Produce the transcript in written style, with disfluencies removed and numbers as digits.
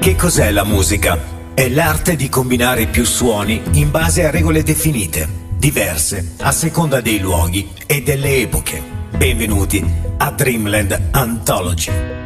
Che cos'è la musica? È l'arte di combinare più suoni in base a regole definite, diverse a seconda dei luoghi e delle epoche. Benvenuti a Dreamland Anthology.